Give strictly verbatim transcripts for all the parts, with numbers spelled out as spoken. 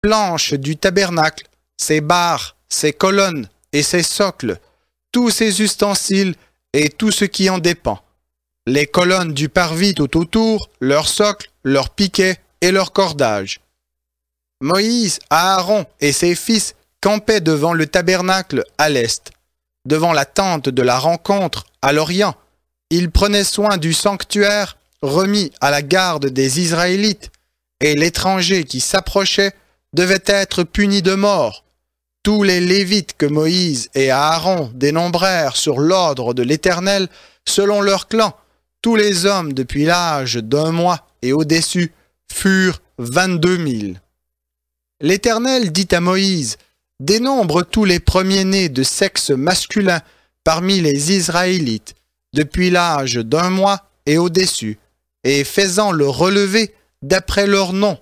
planches du tabernacle, ses barres, ses colonnes et ses socles, tous ses ustensiles et tout ce qui en dépend. Les colonnes du parvis tout autour, leurs socles, leurs piquets et leurs cordages. Moïse, Aaron et ses fils campaient devant le tabernacle à l'est. Devant la tente de la rencontre à l'orient, ils prenaient soin du sanctuaire remis à la garde des Israélites, et l'étranger qui s'approchait devait être puni de mort. Tous les Lévites que Moïse et Aaron dénombrèrent sur l'ordre de l'Éternel, selon leur clan, tous les hommes depuis l'âge d'un mois et au-dessus furent vingt-deux mille. L'Éternel dit à Moïse, « Dénombre tous les premiers-nés de sexe masculin parmi les Israélites, depuis l'âge d'un mois et au-dessus, et fais-en le relevé d'après leur nom.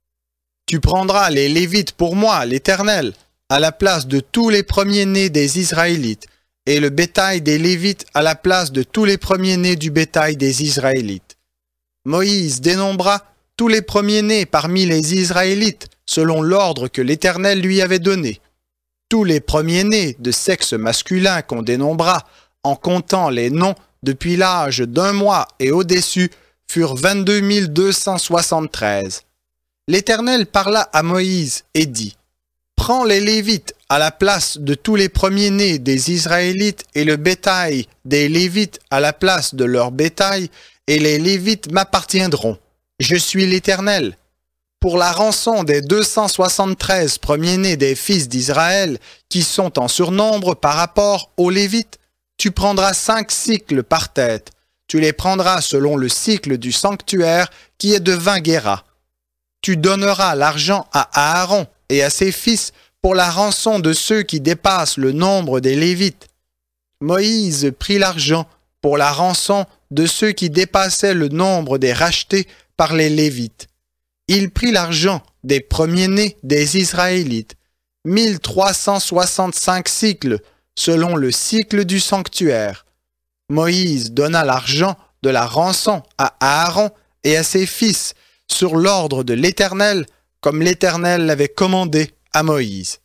Tu prendras les Lévites pour moi, l'Éternel, à la place de tous les premiers-nés des Israélites, et le bétail des Lévites à la place de tous les premiers-nés du bétail des Israélites. » Moïse dénombra tous les premiers-nés parmi les Israélites, selon l'ordre que l'Éternel lui avait donné. Tous les premiers-nés de sexe masculin qu'on dénombra, en comptant les noms depuis l'âge d'un mois et au-dessus, furent vingt-deux mille deux cent soixante-treize. L'Éternel parla à Moïse et dit, « Prends les Lévites à la place de tous les premiers-nés des Israélites et le bétail des Lévites à la place de leur bétail, et les Lévites m'appartiendront. Je suis l'Éternel. Pour la rançon des deux cent soixante-treize premiers-nés des fils d'Israël, qui sont en surnombre par rapport aux Lévites, tu prendras cinq cycles par tête. Tu les prendras selon le cycle du sanctuaire, qui est de vingt guéras. Tu donneras l'argent à Aaron et à ses fils pour la rançon de ceux qui dépassent le nombre des Lévites. » Moïse prit l'argent pour la rançon de ceux qui dépassaient le nombre des rachetés par les Lévites. Il prit l'argent des premiers-nés des Israélites, mille trois cent soixante-cinq cycles, selon le cycle du sanctuaire. Moïse donna l'argent de la rançon à Aaron et à ses fils, sur l'ordre de l'Éternel, comme l'Éternel l'avait commandé à Moïse.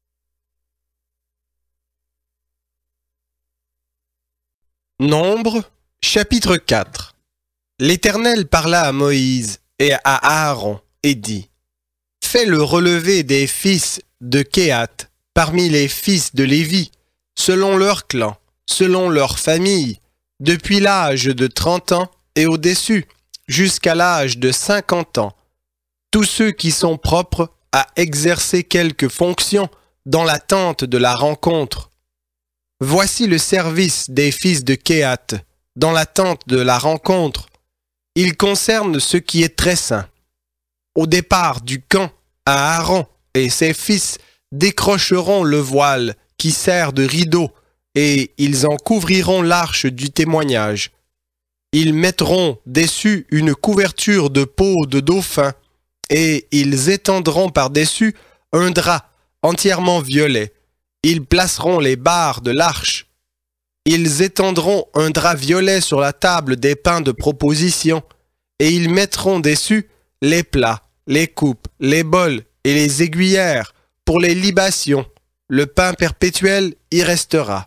Nombre, chapitre quatre. L'Éternel parla à Moïse et à Aaron et dit, « Fais le relevé des fils de Kehath parmi les fils de Lévi, selon leur clan, selon leur famille, depuis l'âge de trente ans et au-dessus, jusqu'à l'âge de cinquante ans, tous ceux qui sont propres à exercer quelque fonction dans la tente de la rencontre. Voici le service des fils de Kehath dans la tente de la rencontre. Il concerne ce qui est très saint. Au départ du camp, Aaron et ses fils décrocheront le voile qui sert de rideau, et ils en couvriront l'arche du témoignage. Ils mettront dessus une couverture de peau de dauphin, et ils étendront par-dessus un drap entièrement violet. Ils placeront les barres de l'arche. Ils étendront un drap violet sur la table des pains de proposition, et ils mettront dessus les plats, les coupes, les bols et les aiguillères pour les libations. Le pain perpétuel y restera.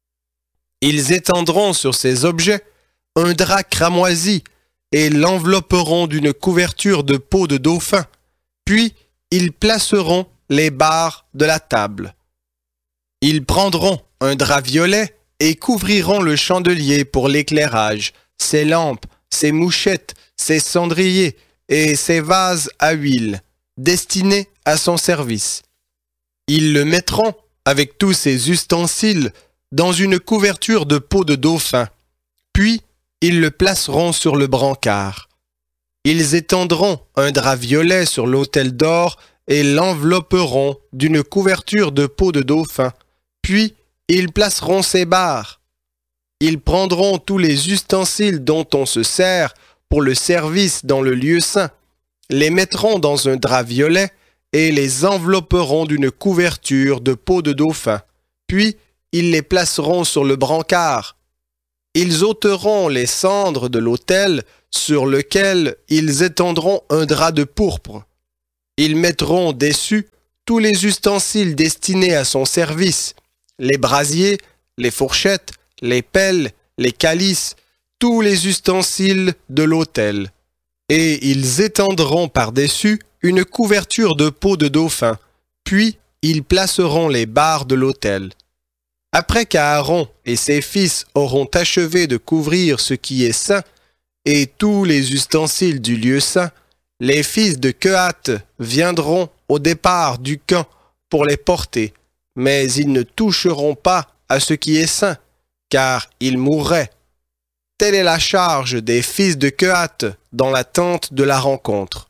Ils étendront sur ces objets un drap cramoisi et l'envelopperont d'une couverture de peau de dauphin, puis ils placeront les barres de la table. Ils prendront un drap violet et couvriront le chandelier pour l'éclairage, ses lampes, ses mouchettes, ses cendriers et ses vases à huile, destinés à son service. Ils le mettront, avec tous ses ustensiles, dans une couverture de peau de dauphin, puis ils le placeront sur le brancard. Ils étendront un drap violet sur l'autel d'or et l'envelopperont d'une couverture de peau de dauphin, puis ils placeront ses barres. Ils prendront tous les ustensiles dont on se sert pour le service dans le lieu saint, les mettront dans un drap violet et les envelopperont d'une couverture de peau de dauphin, puis ils les placeront sur le brancard. Ils ôteront les cendres de l'autel sur lequel ils étendront un drap de pourpre. Ils mettront dessus tous les ustensiles destinés à son service, les brasiers, les fourchettes, les pelles, les calices, tous les ustensiles de l'autel. Et ils étendront par-dessus une couverture de peau de dauphin, puis ils placeront les barres de l'autel. Après qu'Aaron et ses fils auront achevé de couvrir ce qui est saint et tous les ustensiles du lieu saint, les fils de Kehath viendront au départ du camp pour les porter, mais ils ne toucheront pas à ce qui est saint, car ils mourraient. Telle est la charge des fils de Kehath dans la tente de la rencontre.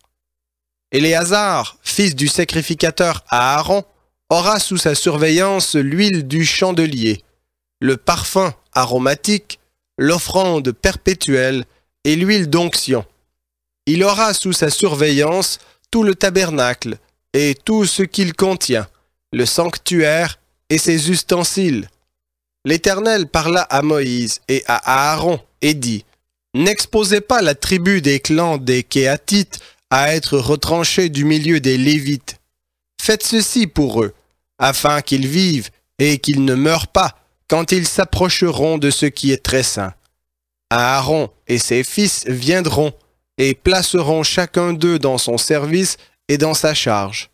Éléazar, fils du sacrificateur Aaron, aura sous sa surveillance l'huile du chandelier, le parfum aromatique, l'offrande perpétuelle et l'huile d'onction. Il aura sous sa surveillance tout le tabernacle et tout ce qu'il contient, le sanctuaire et ses ustensiles. L'Éternel parla à Moïse et à Aaron et dit, « N'exposez pas la tribu des clans des Kéhathites à être retranchée du milieu des Lévites. Faites ceci pour eux, afin qu'ils vivent et qu'ils ne meurent pas quand ils s'approcheront de ce qui est très saint. Aaron et ses fils viendront et placeront chacun d'eux dans son service et dans sa charge.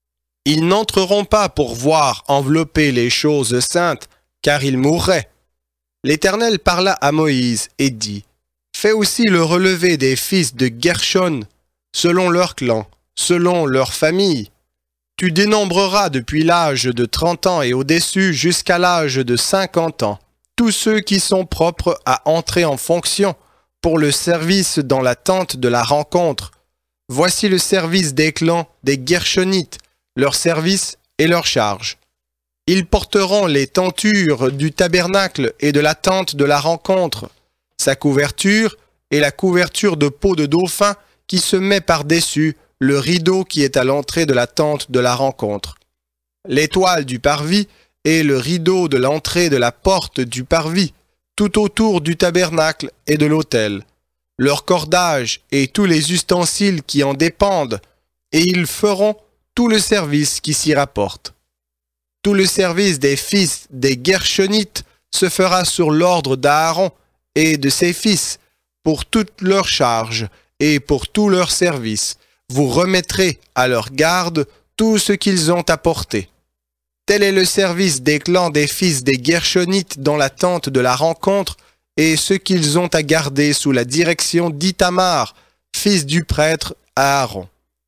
Ils n'entreront pas pour voir envelopper les choses saintes, car ils mourraient. L'Éternel parla à Moïse et dit, « Fais aussi le relevé des fils de Gershon, selon leur clan, selon leur famille. Tu dénombreras depuis l'âge de trente ans et au-dessus jusqu'à l'âge de cinquante ans, tous ceux qui sont propres à entrer en fonction pour le service dans la tente de la rencontre. Voici le service des clans des Gershonites, leur service et leur charge. Ils porteront les tentures du tabernacle et de la tente de la rencontre, sa couverture et la couverture de peau de dauphin qui se met par-dessus le rideau qui est à l'entrée de la tente de la rencontre, l'étoile du parvis et le rideau de l'entrée de la porte du parvis, tout autour du tabernacle et de l'autel, leur cordage et tous les ustensiles qui en dépendent, et ils feront tout le service qui s'y rapporte. Tout le service des fils des Gershonites se fera sur l'ordre d'Aaron et de ses fils, pour toute leur charge et pour tout leur service. Vous remettrez à leur garde tout ce qu'ils ont apporté. Tel est le service des clans des fils des Gershonites dans la tente de la rencontre et ce qu'ils ont à garder sous la direction d'Ithamar, fils du prêtre Aaron.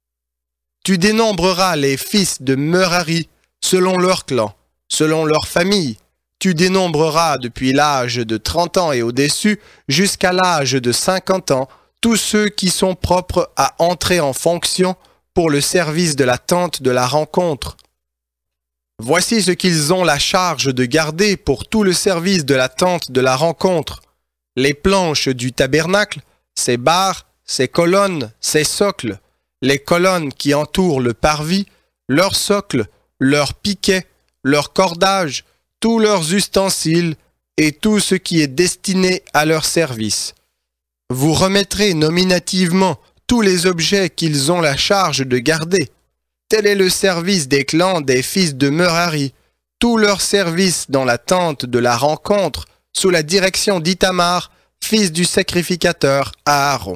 Tu dénombreras les fils de Merari selon leur clan, selon leur famille. Tu dénombreras depuis l'âge de trente ans et au-dessus jusqu'à l'âge de cinquante ans tous ceux qui sont propres à entrer en fonction pour le service de la tente de la rencontre. Voici ce qu'ils ont la charge de garder pour tout le service de la tente de la rencontre. Les planches du tabernacle, ses barres, ses colonnes, ses socles, les colonnes qui entourent le parvis, leurs socles, leurs piquets, leurs cordages, tous leurs ustensiles et tout ce qui est destiné à leur service. Vous remettrez nominativement tous les objets qu'ils ont la charge de garder. Tel est le service des clans des fils de Merari, tout leur service dans la tente de la rencontre, sous la direction d'Ithamar, fils du sacrificateur Aaron.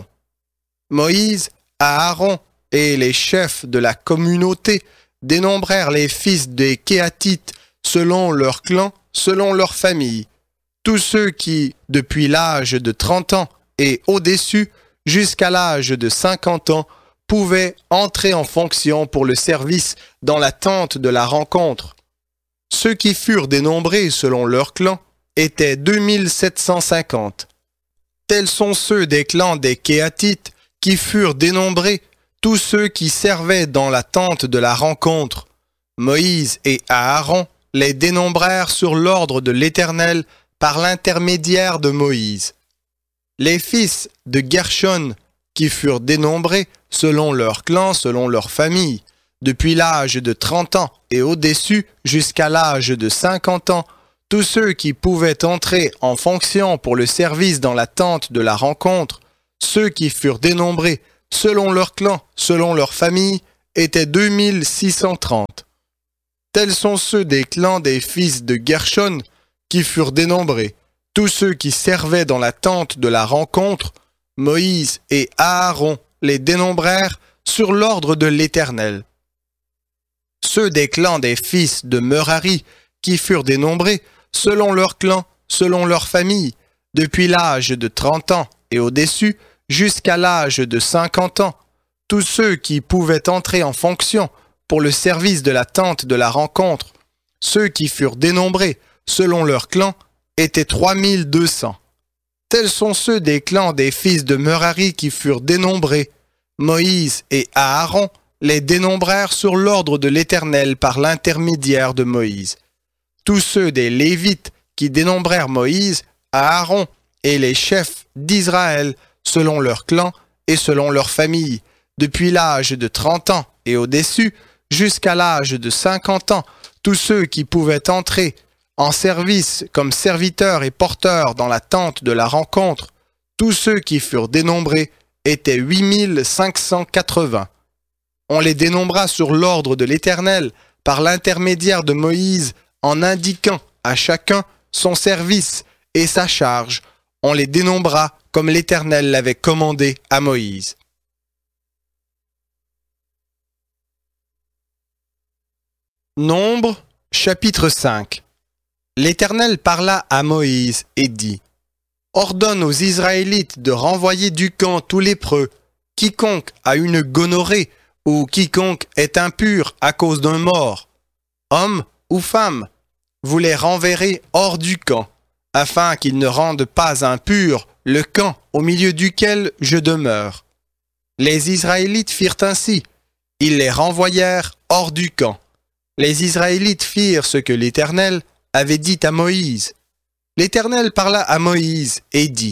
Moïse, Aaron et les chefs de la communauté dénombrèrent les fils des Kéhathites selon leur clan, selon leur famille, tous ceux qui, depuis l'âge de trente ans et au-dessus, jusqu'à l'âge de cinquante ans, pouvaient entrer en fonction pour le service dans la tente de la rencontre. Ceux qui furent dénombrés selon leur clan étaient deux mille sept cent cinquante. Tels sont ceux des clans des Kéhathites qui furent dénombrés, tous ceux qui servaient dans la tente de la rencontre. Moïse et Aaron les dénombrèrent sur l'ordre de l'Éternel par l'intermédiaire de Moïse. Les fils de Gershon qui furent dénombrés selon leur clan, selon leur famille, depuis l'âge de trente ans et au-dessus jusqu'à l'âge de cinquante ans, tous ceux qui pouvaient entrer en fonction pour le service dans la tente de la rencontre, ceux qui furent dénombrés selon leur clan, selon leur famille, étaient deux mille six cent trente. Tels sont ceux des clans des fils de Gershon qui furent dénombrés. Tous ceux qui servaient dans la tente de la rencontre, Moïse et Aaron les dénombrèrent sur l'ordre de l'Éternel. Ceux des clans des fils de Merari qui furent dénombrés selon leur clan, selon leur famille, depuis l'âge de trente ans et au-dessus jusqu'à l'âge de cinquante ans, tous ceux qui pouvaient entrer en fonction pour le service de la tente de la rencontre, ceux qui furent dénombrés selon leur clan, étaient trois mille deux cents. Tels sont ceux des clans des fils de Merari qui furent dénombrés. Moïse et Aaron les dénombrèrent sur l'ordre de l'Éternel par l'intermédiaire de Moïse. Tous ceux des Lévites qui dénombrèrent Moïse, Aaron et les chefs d'Israël selon leur clan et selon leur famille, depuis l'âge de trente ans et au-dessus jusqu'à l'âge de cinquante ans, tous ceux qui pouvaient entrer en service comme serviteurs et porteurs dans la tente de la rencontre, tous ceux qui furent dénombrés étaient huit mille cinq cent quatre-vingts. On les dénombra sur l'ordre de l'Éternel par l'intermédiaire de Moïse en indiquant à chacun son service et sa charge. On les dénombra comme l'Éternel l'avait commandé à Moïse. Nombre, chapitre cinq. L'Éternel parla à Moïse et dit : Ordonne aux Israélites de renvoyer du camp tout lépreux, quiconque a une gonorrhée ou quiconque est impur à cause d'un mort, homme ou femme, vous les renverrez hors du camp, afin qu'ils ne rendent pas impur le camp au milieu duquel je demeure. Les Israélites firent ainsi, ils les renvoyèrent hors du camp. Les Israélites firent ce que l'Éternel avait dit à Moïse. L'Éternel parla à Moïse et dit :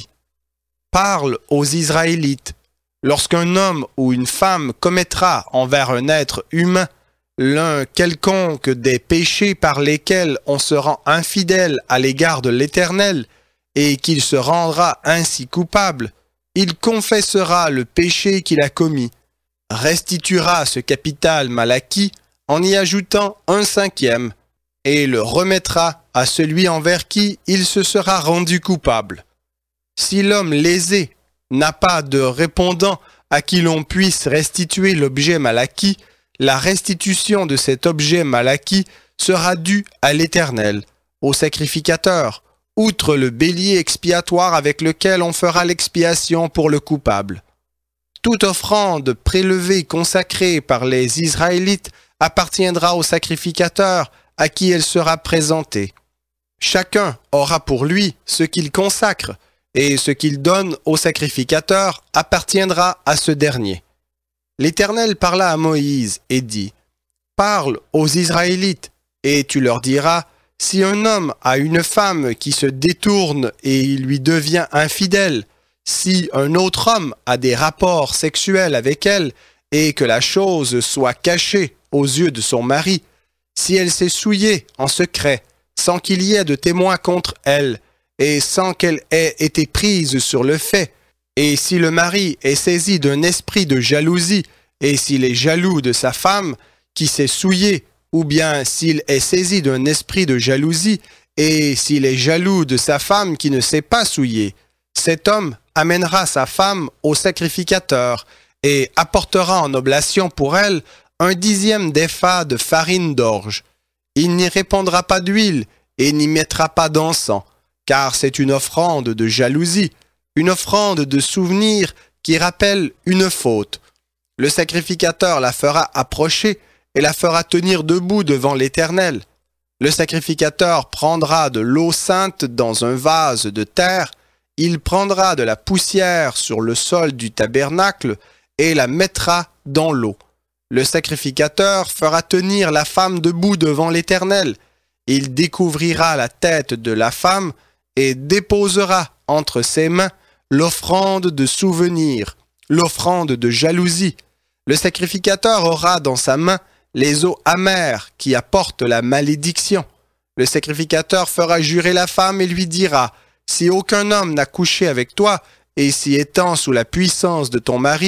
Parle aux Israélites. Lorsqu'un homme ou une femme commettra envers un être humain l'un quelconque des péchés par lesquels on se rend infidèle à l'égard de l'Éternel, et qu'il se rendra ainsi coupable, il confessera le péché qu'il a commis, restituera ce capital mal acquis en y ajoutant un cinquième, et le remettra à celui envers qui il se sera rendu coupable. Si l'homme lésé n'a pas de répondant à qui l'on puisse restituer l'objet mal acquis, la restitution de cet objet mal acquis sera due à l'Éternel, au sacrificateur, outre le bélier expiatoire avec lequel on fera l'expiation pour le coupable. Toute offrande prélevée consacrée par les Israélites appartiendra au sacrificateur à qui elle sera présentée. Chacun aura pour lui ce qu'il consacre, et ce qu'il donne au sacrificateur appartiendra à ce dernier. L'Éternel parla à Moïse et dit : Parle aux Israélites, et tu leur diras : si un homme a une femme qui se détourne et il lui devient infidèle, si un autre homme a des rapports sexuels avec elle et que la chose soit cachée aux yeux de son mari, si elle s'est souillée en secret, sans qu'il y ait de témoins contre elle, et sans qu'elle ait été prise sur le fait, et si le mari est saisi d'un esprit de jalousie, et s'il est jaloux de sa femme qui s'est souillée, ou bien s'il est saisi d'un esprit de jalousie, et s'il est jaloux de sa femme qui ne s'est pas souillée, cet homme amènera sa femme au sacrificateur, et apportera en oblation pour elle un dixième d'épha de farine d'orge. Il n'y répandra pas d'huile, et n'y mettra pas d'encens, car c'est une offrande de jalousie, une offrande de souvenir qui rappelle une faute. Le sacrificateur la fera approcher et la fera tenir debout devant l'Éternel. Le sacrificateur prendra de l'eau sainte dans un vase de terre, il prendra de la poussière sur le sol du tabernacle et la mettra dans l'eau. Le sacrificateur fera tenir la femme debout devant l'Éternel. Il découvrira la tête de la femme et déposera entre ses mains l'offrande de souvenir, l'offrande de jalousie. Le sacrificateur aura dans sa main les eaux amères qui apportent la malédiction. Le sacrificateur fera jurer la femme et lui dira : si aucun homme n'a couché avec toi, et si étant sous la puissance de ton mari,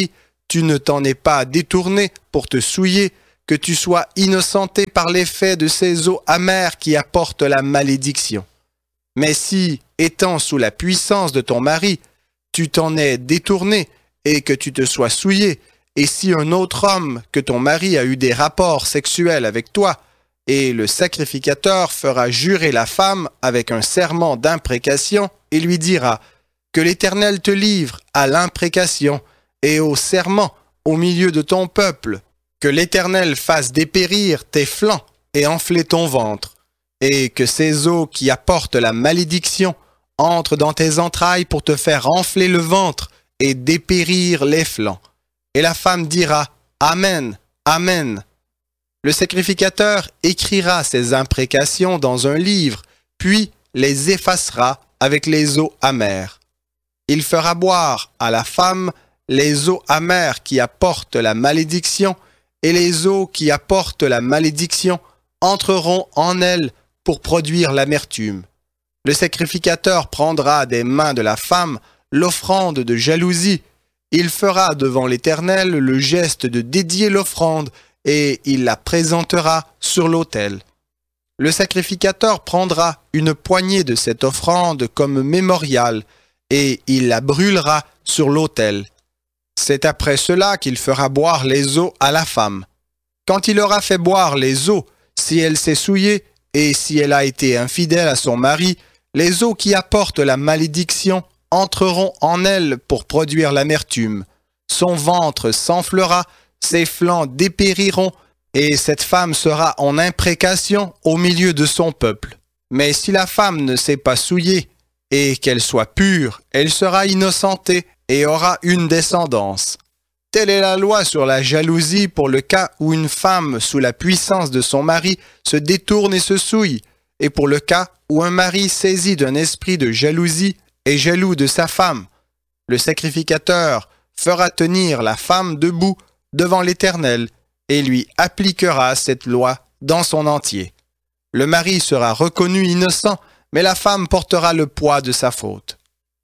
tu ne t'en es pas détourné pour te souiller, que tu sois innocenté par l'effet de ces eaux amères qui apportent la malédiction. Mais si, étant sous la puissance de ton mari, tu t'en es détourné et que tu te sois souillé, et si un autre homme que ton mari a eu des rapports sexuels avec toi, et le sacrificateur fera jurer la femme avec un serment d'imprécation et lui dira que l'Éternel te livre à l'imprécation et au serment au milieu de ton peuple, que l'Éternel fasse dépérir tes flancs et enfler ton ventre, et que ces eaux qui apportent la malédiction entrent dans tes entrailles pour te faire enfler le ventre et dépérir les flancs. Et la femme dira « Amen, Amen ». Le sacrificateur écrira ces imprécations dans un livre, puis les effacera avec les eaux amères. Il fera boire à la femme les eaux amères qui apportent la malédiction, et les eaux qui apportent la malédiction entreront en elle pour produire l'amertume. Le sacrificateur prendra des mains de la femme l'offrande de jalousie. Il fera devant l'Éternel le geste de dédier l'offrande, et il la présentera sur l'autel. Le sacrificateur prendra une poignée de cette offrande comme mémorial, et il la brûlera sur l'autel. C'est après cela qu'il fera boire les eaux à la femme. Quand il aura fait boire les eaux, si elle s'est souillée, et si elle a été infidèle à son mari, les eaux qui apportent la malédiction entreront en elle pour produire l'amertume. Son ventre s'enflera, ses flancs dépériront, et cette femme sera en imprécation au milieu de son peuple. Mais si la femme ne s'est pas souillée, et qu'elle soit pure, elle sera innocentée et aura une descendance. Telle est la loi sur la jalousie pour le cas où une femme, sous la puissance de son mari, se détourne et se souille, et pour le cas où un mari saisi d'un esprit de jalousie est jaloux de sa femme. Le sacrificateur fera tenir la femme debout devant l'Éternel et lui appliquera cette loi dans son entier. Le mari sera reconnu innocent, mais la femme portera le poids de sa faute.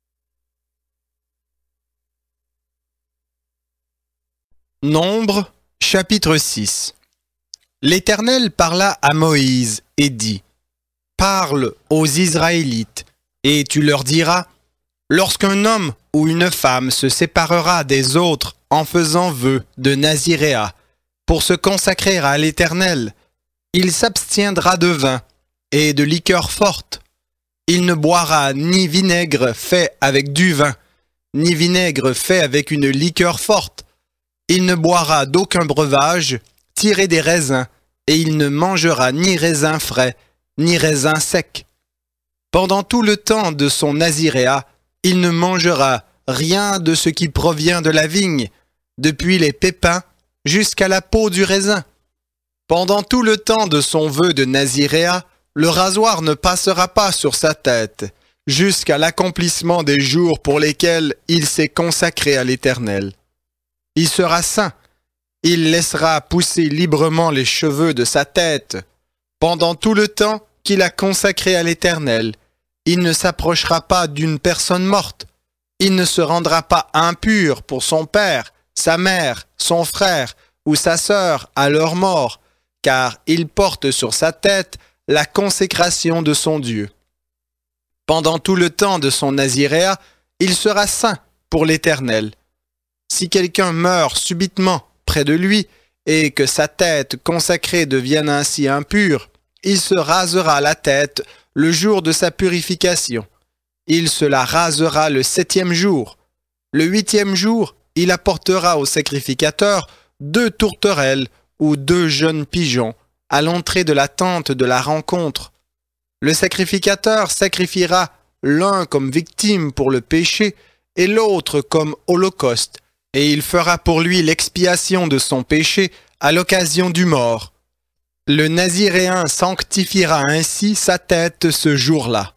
Nombre, chapitre six. L'Éternel parla à Moïse et dit : « Parle aux Israélites, et tu leur diras : lorsqu'un homme ou une femme se séparera des autres en faisant vœu de naziréat pour se consacrer à l'Éternel, il s'abstiendra de vin et de liqueur forte. Il ne boira ni vinaigre fait avec du vin, ni vinaigre fait avec une liqueur forte. Il ne boira d'aucun breuvage tiré des raisins, et il ne mangera ni raisins frais, ni raisins secs. Pendant tout le temps de son naziréat, il ne mangera rien de ce qui provient de la vigne, depuis les pépins jusqu'à la peau du raisin. Pendant tout le temps de son vœu de naziréat, le rasoir ne passera pas sur sa tête, jusqu'à l'accomplissement des jours pour lesquels il s'est consacré à l'Éternel. Il sera saint. Il laissera pousser librement les cheveux de sa tête. Pendant tout le temps qu'il a consacré à l'Éternel, il ne s'approchera pas d'une personne morte. Il ne se rendra pas impur pour son père, sa mère, son frère ou sa sœur à leur mort, car il porte sur sa tête la consécration de son Dieu. Pendant tout le temps de son naziréat, il sera saint pour l'Éternel. Si quelqu'un meurt subitement près de lui, et que sa tête consacrée devienne ainsi impure, il se rasera la tête le jour de sa purification. Il se la rasera le septième jour. Le huitième jour, il apportera au sacrificateur deux tourterelles ou deux jeunes pigeons à l'entrée de la tente de la rencontre. Le sacrificateur sacrifiera l'un comme victime pour le péché et l'autre comme holocauste, et il fera pour lui l'expiation de son péché à l'occasion du mort. Le naziréen sanctifiera ainsi sa tête ce jour-là.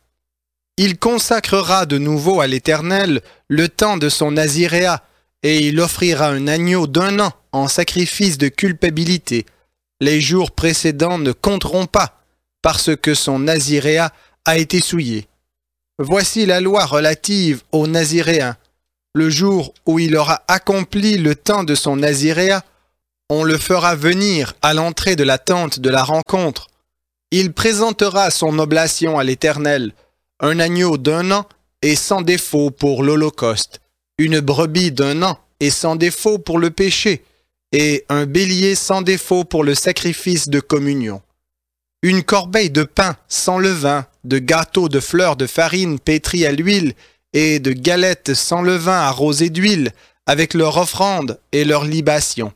Il consacrera de nouveau à l'Éternel le temps de son naziréat, et il offrira un agneau d'un an en sacrifice de culpabilité. Les jours précédents ne compteront pas, parce que son naziréat a été souillé. Voici la loi relative aux naziréens. Le jour où il aura accompli le temps de son naziréat, on le fera venir à l'entrée de la tente de la rencontre. Il présentera son oblation à l'Éternel, un agneau d'un an et sans défaut pour l'Holocauste, une brebis d'un an et sans défaut pour le péché, et un bélier sans défaut pour le sacrifice de communion. Une corbeille de pain sans levain, de gâteaux de fleurs de farine pétris à l'huile, et de galettes sans levain arrosées d'huile, avec leur offrande et leur libation.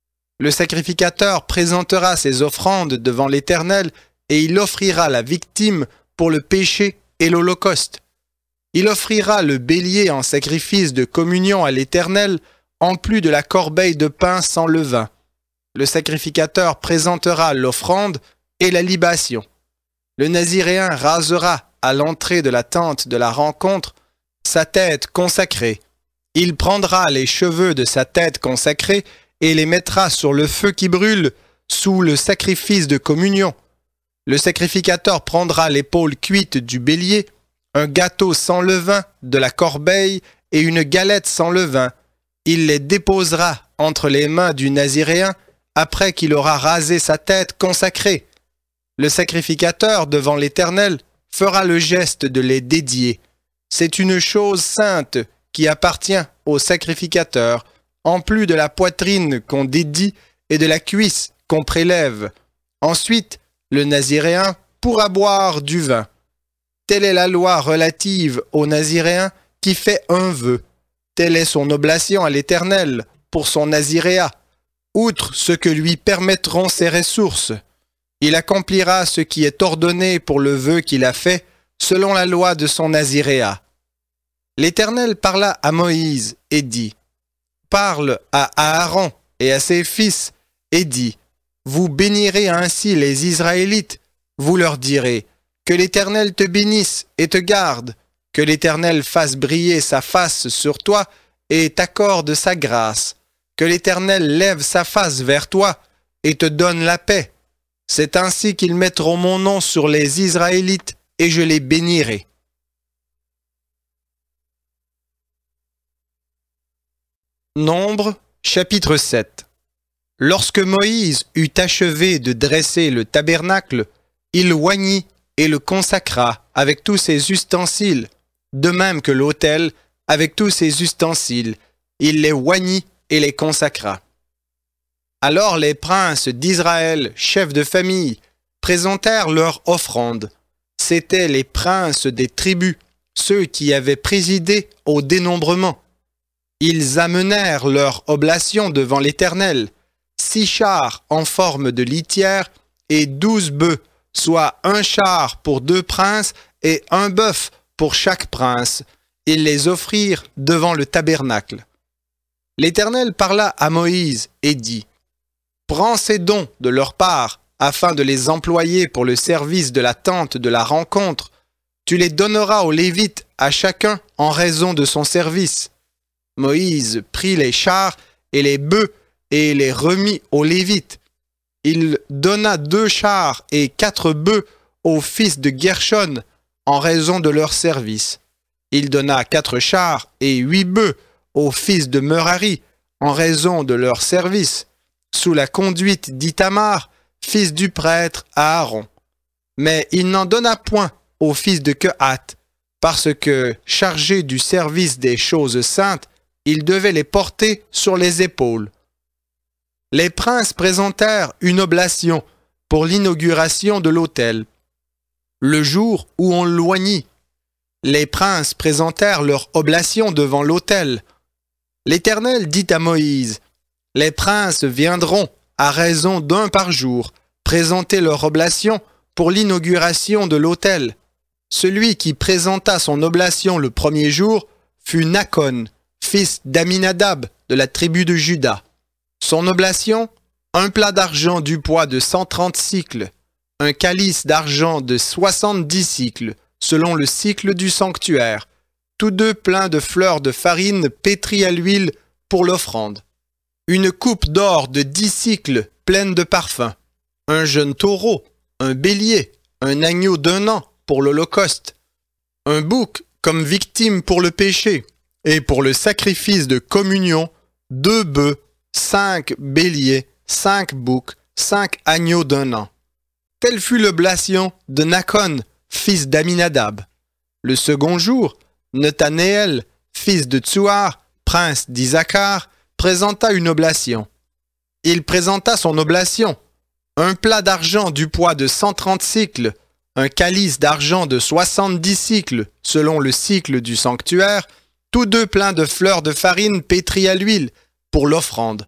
Le sacrificateur présentera ses offrandes devant l'Éternel, et il offrira la victime pour le péché et l'Holocauste. Il offrira le bélier en sacrifice de communion à l'Éternel, en plus de la corbeille de pain sans levain. Le sacrificateur présentera l'offrande et la libation. Le naziréen rasera à l'entrée de la tente de la rencontre sa tête consacrée. Il prendra les cheveux de sa tête consacrée et les mettra sur le feu qui brûle, sous le sacrifice de communion. Le sacrificateur prendra l'épaule cuite du bélier, un gâteau sans levain de la corbeille et une galette sans levain. Il les déposera entre les mains du naziréen après qu'il aura rasé sa tête consacrée. Le sacrificateur devant l'Éternel fera le geste de les dédier. C'est une chose sainte qui appartient au sacrificateur, en plus de la poitrine qu'on dédie et de la cuisse qu'on prélève. Ensuite, le naziréen pourra boire du vin. Telle est la loi relative au naziréen qui fait un vœu. Telle est son oblation à l'Éternel pour son naziréat, outre ce que lui permettront ses ressources. Il accomplira ce qui est ordonné pour le vœu qu'il a fait, selon la loi de son naziréat. L'Éternel parla à Moïse et dit, « Parle à Aaron et à ses fils et dis, « Vous bénirez ainsi les Israélites, vous leur direz, « Que l'Éternel te bénisse et te garde, que l'Éternel fasse briller sa face sur toi et t'accorde sa grâce, que l'Éternel lève sa face vers toi et te donne la paix. C'est ainsi qu'ils mettront mon nom sur les Israélites et je les bénirai. » Nombre, chapitre sept. Lorsque Moïse eut achevé de dresser le tabernacle, il oignit et le consacra avec tous ses ustensiles, de même que l'autel avec tous ses ustensiles. Il les oignit et les consacra. Alors les princes d'Israël, chefs de famille, présentèrent leur offrande. C'étaient les princes des tribus, ceux qui avaient présidé au dénombrement. Ils amenèrent leur oblation devant l'Éternel, six chars en forme de litière et douze bœufs, soit un char pour deux princes et un bœuf pour chaque prince. Ils les offrirent devant le tabernacle. L'Éternel parla à Moïse et dit, « Prends ces dons de leur part, afin de les employer pour le service de la tente de la rencontre. Tu les donneras aux Lévites, à chacun en raison de son service. » Moïse prit les chars et les bœufs et les remit aux Lévites. Il donna deux chars et quatre bœufs aux fils de Gershon en raison de leur service. Il donna quatre chars et huit bœufs aux fils de Merari en raison de leur service, sous la conduite d'Ithamar, fils du prêtre Aaron. Mais il n'en donna point aux fils de Kehath, parce que, chargés du service des choses saintes, il devait les porter sur les épaules. Les princes présentèrent une oblation pour l'inauguration de l'autel. Le jour où on l'oignit, les princes présentèrent leur oblation devant l'autel. L'Éternel dit à Moïse, « Les princes viendront, à raison d'un par jour, présenter leur oblation pour l'inauguration de l'autel. Celui qui présenta son oblation le premier jour fut Nakon, fils d'Aminadab de la tribu de Juda. Son oblation, un plat d'argent du poids de cent trente cycles, un calice d'argent de soixante-dix cycles, selon le cycle du sanctuaire, tous deux pleins de fleurs de farine pétries à l'huile pour l'offrande. Une coupe d'or de dix cycles pleine de parfums, un jeune taureau, un bélier, un agneau d'un an pour l'Holocauste, un bouc comme victime pour le péché, et pour le sacrifice de communion, deux bœufs, cinq béliers, cinq boucs, cinq agneaux d'un an. Telle fut l'oblation de Nachon, fils d'Aminadab. Le second jour, Nethanéel, fils de Tsuar, prince d'Isaacar, présenta une oblation. Il présenta son oblation, un plat d'argent du poids de cent trente cycles, un calice d'argent de soixante-dix cycles, selon le cycle du sanctuaire, tous deux pleins de fleurs de farine pétrie à l'huile, pour l'offrande.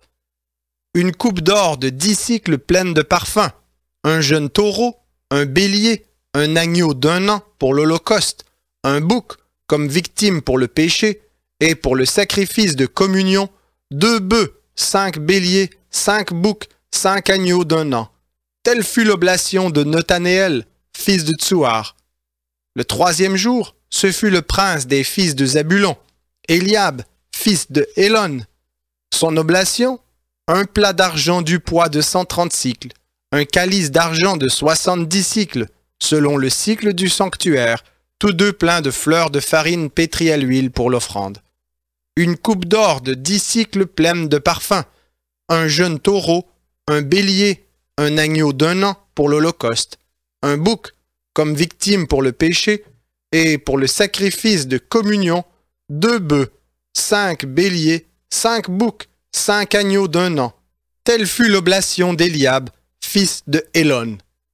Une coupe d'or de dix cycles pleine de parfums, un jeune taureau, un bélier, un agneau d'un an pour l'holocauste, un bouc comme victime pour le péché, et pour le sacrifice de communion, deux bœufs, cinq béliers, cinq boucs, cinq agneaux d'un an. Telle fut l'oblation de Nethanéel, fils de Tsuar. Le troisième jour, ce fut le prince des fils de Zabulon, Eliab, fils de Hélon. Son oblation, un plat d'argent du poids de cent trente cycles, un calice d'argent de soixante-dix cycles, selon le cycle du sanctuaire, tous deux pleins de fleurs de farine pétrie à l'huile pour l'offrande. Une coupe d'or de dix cycles pleine de parfums, un jeune taureau, un bélier, un agneau d'un an pour l'holocauste, un bouc comme victime pour le péché, et pour le sacrifice de communion, deux bœufs, cinq béliers, cinq boucs, cinq agneaux d'un an. Telle fut l'oblation d'Eliab, fils de Hélon.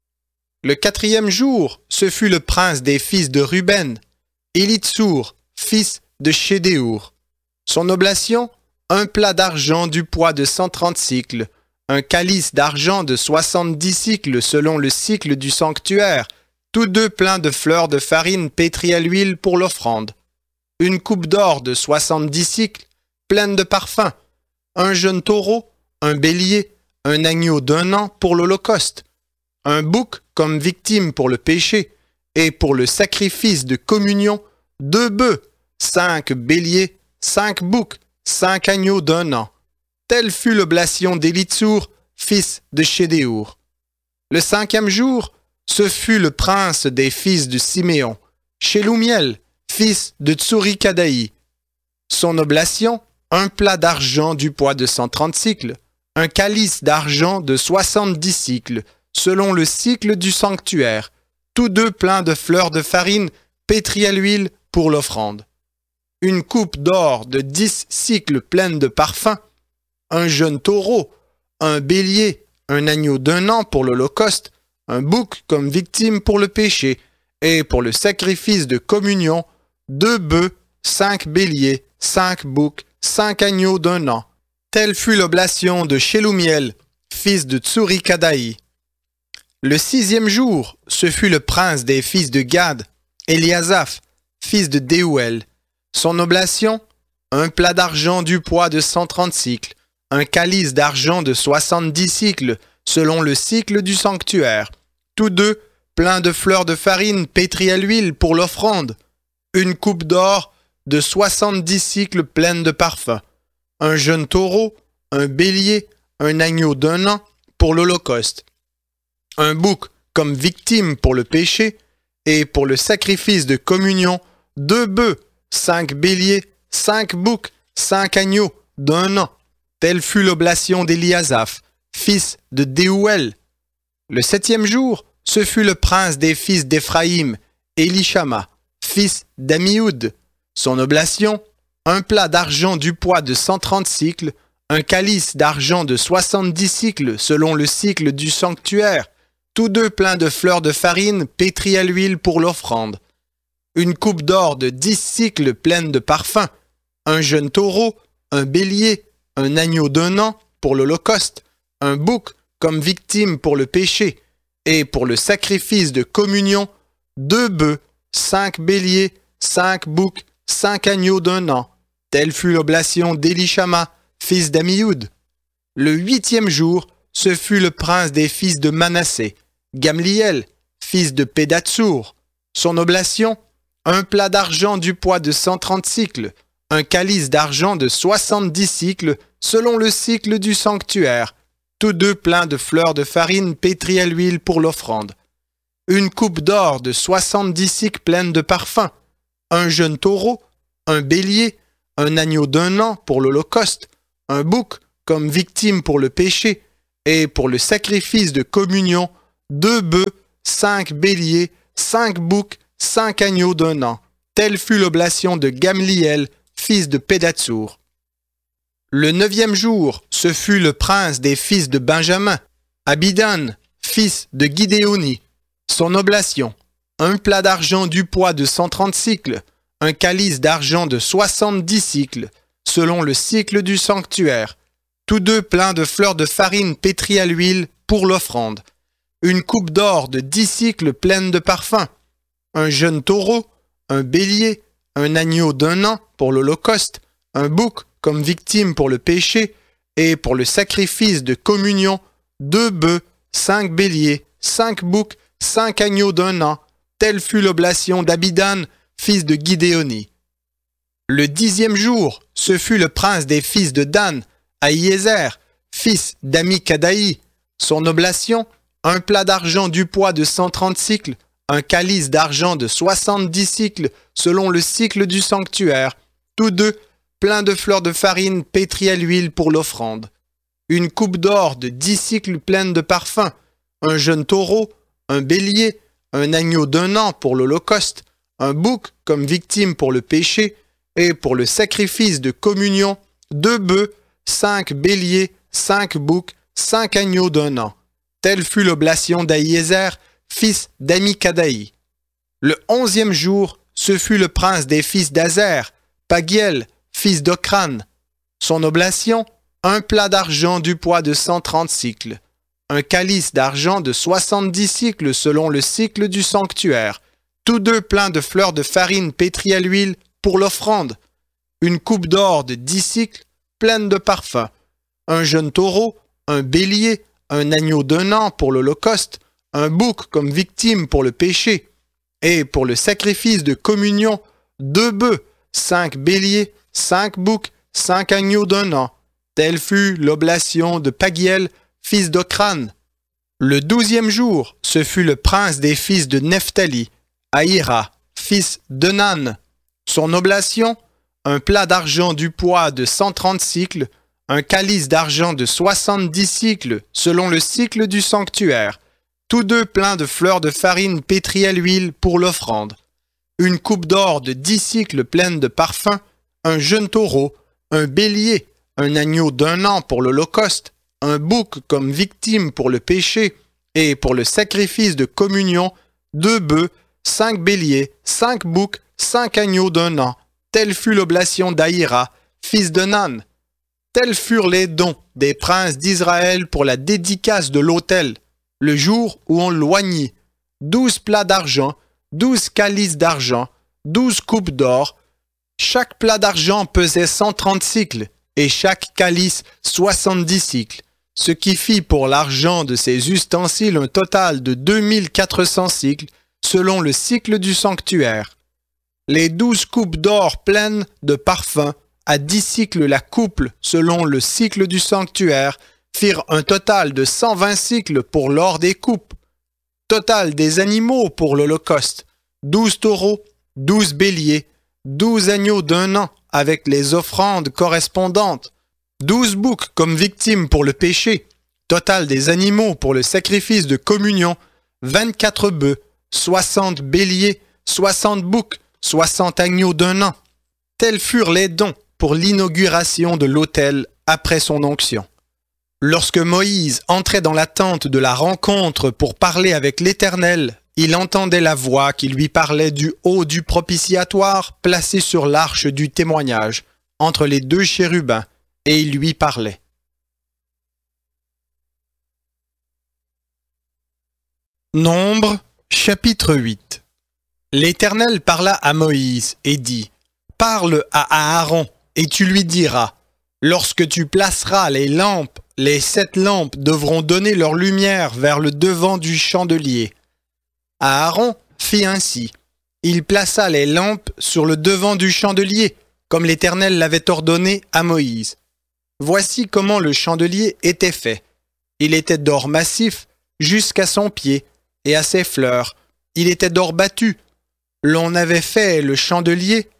Le quatrième jour, ce fut le prince des fils de Ruben, Élitsour, fils de Chédéour. Son oblation, un plat d'argent du poids de cent trente cycles, un calice d'argent de soixante-dix cycles selon le cycle du sanctuaire, tous deux pleins de fleurs de farine pétrie à l'huile pour l'offrande. Une coupe d'or de soixante-dix cycles, pleine de parfums, un jeune taureau, un bélier, un agneau d'un an pour l'holocauste, un bouc comme victime pour le péché, et pour le sacrifice de communion, deux bœufs, cinq béliers, cinq boucs, cinq agneaux d'un an. Telle fut l'oblation d'Élitsour, fils de Chédéour. Le cinquième jour, ce fut le prince des fils de Siméon, Shelumiel, fils de Tsurikadaï. Son oblation, un plat d'argent du poids de cent trente cycles, un calice d'argent de soixante-dix cycles, selon le cycle du sanctuaire, tous deux pleins de fleurs de farine pétrie à l'huile pour l'offrande. Une coupe d'or de dix cycles pleine de parfums, un jeune taureau, un bélier, un agneau d'un an pour l'holocauste, un bouc comme victime pour le péché, et pour le sacrifice de communion, deux bœufs, cinq béliers, cinq boucs, cinq agneaux d'un an. Telle fut l'oblation de Shelumiel, fils de Tsurikadaï. Le sixième jour, ce fut le prince des fils de Gad, Eliasaph, fils de Déouel. Son oblation, un plat d'argent du poids de cent trente cycles, un calice d'argent de soixante-dix cycles, selon le cycle du sanctuaire, tous deux pleins de fleurs de farine pétrie à l'huile pour l'offrande, une coupe d'or de soixante-dix cycles pleine de parfums, un jeune taureau, un bélier, un agneau d'un an pour l'holocauste, un bouc comme victime pour le péché, et pour le sacrifice de communion, deux bœufs, cinq béliers, cinq boucs, cinq agneaux d'un an. Telle fut l'oblation d'Eliasaph, fils de Déouel. Le septième jour, ce fut le prince des fils d'Éphraïm, Élishama, fils d'Amioud. Son oblation, un plat d'argent du poids de cent trente cycles, un calice d'argent de soixante-dix cycles selon le cycle du sanctuaire, tous deux pleins de fleurs de farine pétrie à l'huile pour l'offrande. Une coupe d'or de dix cycles pleine de parfums, un jeune taureau, un bélier, un agneau d'un an pour l'holocauste, un bouc comme victime pour le péché, et pour le sacrifice de communion, deux bœufs, cinq béliers, cinq boucs, cinq agneaux d'un an. Telle fut l'oblation d'Élishama, fils d'Amioud. Le huitième jour, ce fut le prince des fils de Manassé, Gamliel, fils de Pédatsour. Son oblation, un plat d'argent du poids de cent trente cycles, un calice d'argent de soixante-dix cycles, selon le cycle du sanctuaire, tous deux pleins de fleurs de farine pétrie à l'huile pour l'offrande. Une coupe d'or de soixante-dix cycles pleine de parfums, un jeune taureau, un bélier, un agneau d'un an pour l'Holocauste, un bouc comme victime pour le péché, et pour le sacrifice de communion, deux bœufs, cinq béliers, cinq boucs, cinq agneaux d'un an. Telle fut l'oblation de Gamliel, fils de Pédatsour. Le neuvième jour, ce fut le prince des fils de Benjamin, Abidan, fils de Gidéoni. Son oblation, un plat d'argent du poids de cent trente cycles, un calice d'argent de soixante-dix cycles, selon le cycle du sanctuaire, tous deux pleins de fleurs de farine pétrie à l'huile pour l'offrande, une coupe d'or de dix cycles pleine de parfums, un jeune taureau, un bélier, un agneau d'un an pour l'Holocauste, un bouc comme victime pour le péché, et pour le sacrifice de communion, deux bœufs, cinq béliers, cinq boucs, cinq agneaux d'un an. Telle fut l'oblation d'Abidan, fils de Gidéoni. Le dixième jour, ce fut le prince des fils de Dan, Ahiézer, fils d'Amicadaï. Son oblation, un plat d'argent du poids de cent trente cycles, un calice d'argent de soixante-dix cycles, selon le cycle du sanctuaire, tous deux pleins de fleurs de farine pétrie à l'huile pour l'offrande, une coupe d'or de dix cycles pleine de parfums, un jeune taureau, un bélier, un agneau d'un an pour l'Holocauste, un bouc comme victime pour le péché, et pour le sacrifice de communion, deux bœufs, cinq béliers, cinq boucs, cinq agneaux d'un an. Telle fut l'oblation d'Ahiézer, fils d'Amicadaï. Le onzième jour, ce fut le prince des fils d'Azer, Pagiel, fils d'Ocran. Son oblation, un plat d'argent du poids de cent trente cycles, un calice d'argent de soixante-dix cycles selon le cycle du sanctuaire, tous deux pleins de fleurs de farine pétrie à l'huile pour l'offrande, une coupe d'or de dix cycles pleine de parfums, un jeune taureau, un bélier, un agneau d'un an pour l'Holocauste, un bouc comme victime pour le péché, et pour le sacrifice de communion, deux bœufs, cinq béliers, cinq boucs, cinq agneaux d'un an. Telle fut l'oblation de Pagiel, fils d'Ocran. Le douzième jour, ce fut le prince des fils de Nephtali, Ahira, fils de Nan. Son oblation, un plat d'argent du poids de cent trente cycles, un calice d'argent de soixante-dix cycles, selon le cycle du sanctuaire, tous deux pleins de fleurs de farine pétrie à l'huile pour l'offrande, une coupe d'or de dix cycles pleine de parfums, un jeune taureau, un bélier, un agneau d'un an pour l'Holocauste, un bouc comme victime pour le péché, et pour le sacrifice de communion, deux bœufs, cinq béliers, cinq boucs, cinq agneaux d'un an. Telle fut l'oblation d'Ahira, fils de Nan. Tels furent les dons des princes d'Israël pour la dédicace de l'autel, le jour où on l'oignit. Douze plats d'argent, douze calices d'argent, douze coupes d'or. Chaque plat d'argent pesait cent trente cycles, et chaque calice soixante-dix cycles, ce qui fit pour l'argent de ces ustensiles un total de deux mille quatre cents cycles, selon le cycle du sanctuaire. Les douze coupes d'or pleines de parfums, à dix cycles la couple, selon le cycle du sanctuaire, firent un total de cent vingt cycles pour l'or des coupes. Total des animaux pour l'Holocauste, douze taureaux, douze béliers, douze agneaux d'un an avec les offrandes correspondantes, douze boucs comme victimes pour le péché, total des animaux pour le sacrifice de communion, vingt-quatre bœufs, soixante béliers, soixante boucs, soixante agneaux d'un an. Tels furent les dons pour l'inauguration de l'autel après son onction. Lorsque Moïse entrait dans la tente de la rencontre pour parler avec l'Éternel, il entendait la voix qui lui parlait du haut du propitiatoire placé sur l'arche du témoignage, entre les deux chérubins, et il lui parlait. Nombre, chapitre huit. L'Éternel parla à Moïse et dit, « Parle à Aaron, et tu lui diras, lorsque tu placeras les lampes, les sept lampes devront donner leur lumière vers le devant du chandelier. » Aaron fit ainsi. Il plaça les lampes sur le devant du chandelier, comme l'Éternel l'avait ordonné à Moïse. Voici comment le chandelier était fait. Il était d'or massif jusqu'à son pied et à ses fleurs. Il était d'or battu. L'on avait fait le chandelier